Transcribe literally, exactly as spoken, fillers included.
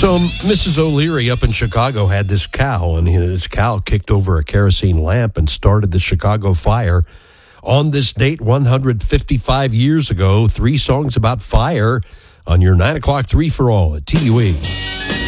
So Missus O'Leary up in Chicago had this cow, and his cow kicked over a kerosene lamp and started the Chicago fire. On this date, one hundred fifty-five years ago, three songs about fire on your nine o'clock three for all at T U E.